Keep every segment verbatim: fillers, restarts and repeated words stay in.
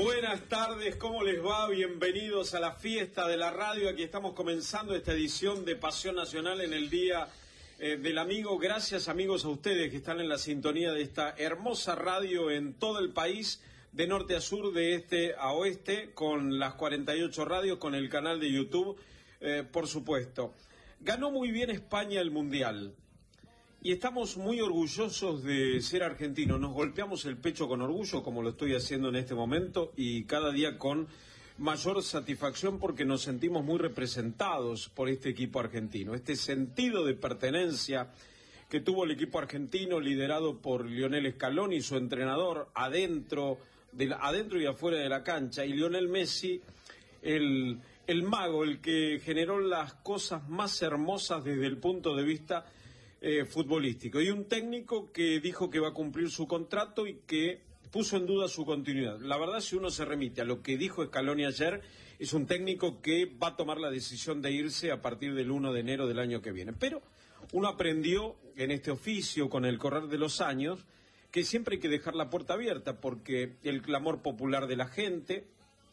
Buenas tardes, ¿cómo les va? Bienvenidos a la fiesta de la radio. Aquí estamos comenzando esta edición de Pasión Nacional en el Día eh, del Amigo. Gracias, amigos, a ustedes que están en la sintonía de esta hermosa radio en todo el país, de norte a sur, de este a oeste, con las cuarenta y ocho radios, con el canal de YouTube, eh, por supuesto. Ganó muy bien España el Mundial. Y estamos muy orgullosos de ser argentinos. Nos golpeamos el pecho con orgullo, como lo estoy haciendo en este momento, y cada día con mayor satisfacción porque nos sentimos muy representados por este equipo argentino. Este sentido de pertenencia que tuvo el equipo argentino, liderado por Lionel Scaloni y su entrenador, adentro, de la, adentro y afuera de la cancha, y Lionel Messi, el, el mago, el que generó las cosas más hermosas desde el punto de vista Eh, futbolístico, y un técnico que dijo que va a cumplir su contrato y que puso en duda su continuidad. La verdad, si uno se remite a lo que dijo Scaloni ayer, es un técnico que va a tomar la decisión de irse a partir del primero de enero del año que viene. Pero uno aprendió en este oficio, con el correr de los años, que siempre hay que dejar la puerta abierta, porque el clamor popular de la gente,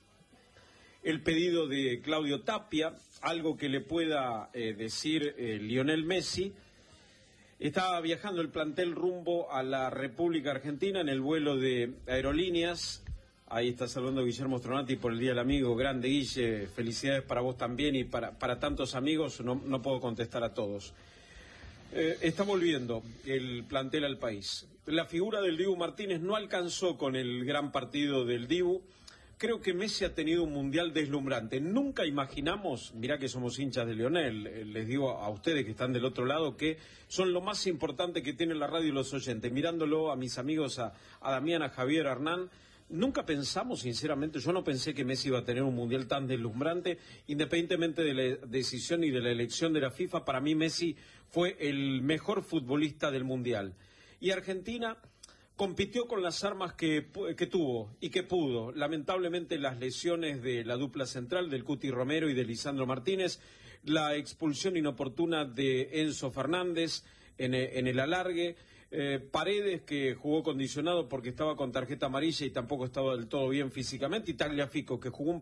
el pedido de Claudio Tapia, algo que le pueda eh, decir eh, Lionel Messi. Estaba viajando el plantel rumbo a la República Argentina en el vuelo de Aerolíneas. Ahí está saludando Guillermo Stronati por el Día del Amigo. Grande, Guille, felicidades para vos también y para, para tantos amigos. No, no puedo contestar a todos. Eh, está volviendo el plantel al país. La figura del Dibu Martínez no alcanzó con el gran partido del Dibu. Creo que Messi ha tenido un mundial deslumbrante. Nunca imaginamos, mirá que somos hinchas de Lionel, les digo a ustedes que están del otro lado, que son lo más importante que tiene la radio y los oyentes. Mirándolo a mis amigos, a, a Damián, a Javier, a Hernán, nunca pensamos, sinceramente, yo no pensé que Messi iba a tener un mundial tan deslumbrante, independientemente de la decisión y de la elección de la FIFA. Para mí Messi fue el mejor futbolista del mundial. Y Argentina compitió con las armas que, que tuvo y que pudo. Lamentablemente, las lesiones de la dupla central, del Cuti Romero y de Lisandro Martínez, la expulsión inoportuna de Enzo Fernández en, en el alargue, eh, Paredes, que jugó condicionado porque estaba con tarjeta amarilla y tampoco estaba del todo bien físicamente, y Tagliafico, que jugó un